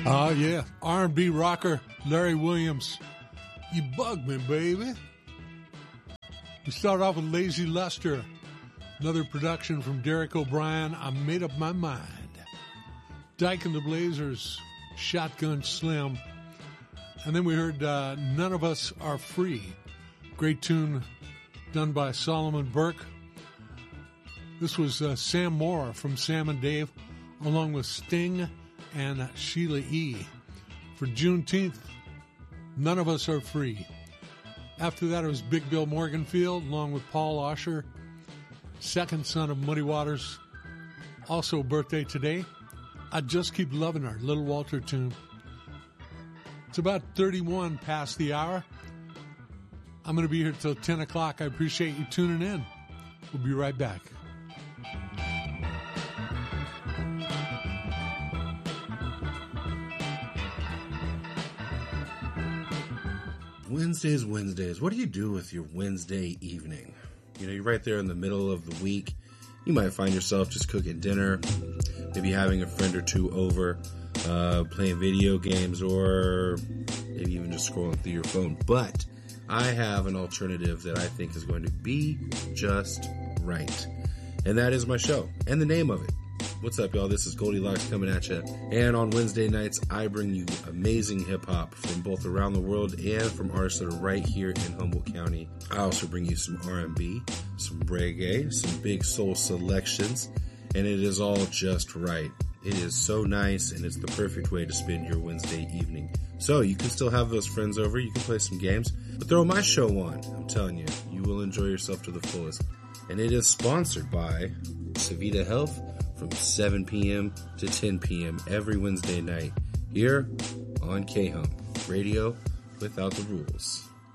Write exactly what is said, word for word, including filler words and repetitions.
Oh, yeah. R and B rocker Larry Williams. You bug me, baby. We start off with Lazy Luster. Another production from Derek O'Brien, I Made Up My Mind. Dyke and the Blazers, Shotgun Slim. And then we heard uh, None of Us Are Free. Great tune done by Solomon Burke. This was uh, Sam Moore from Sam and Dave, along with Sting and Sheila E. For Juneteenth, None of Us Are Free. After that, it was Big Bill Morganfield, along with Paul Osher, second son of Muddy Waters. Also birthday today. I Just Keep Loving Her, Little Walter tune. It's about thirty-one past the hour. I'm going to be here till ten o'clock. I appreciate you tuning in. We'll be right back. Wednesdays, Wednesdays. What do you do with your Wednesday evening? You know, you're right there in the middle of the week. You might find yourself just cooking dinner, maybe having a friend or two over, uh, playing video games, or maybe even just scrolling through your phone. But I have an alternative that I think is going to be just right. And that is my show and the name of it. What's up, y'all? This is Goldilocks coming at you. And on Wednesday nights, I bring you amazing hip-hop from both around the world and from artists that are right here in Humboldt County. I also bring you some R and B, some reggae, some big soul selections, and it is all just right. It is so nice, and it's the perfect way to spend your Wednesday evening. So you can still have those friends over, you can play some games, but throw my show on. I'm telling you, you will enjoy yourself to the fullest. And it is sponsored by Savita Health, from seven p.m. to ten p.m. every Wednesday night here on K-Hum, radio without the rules.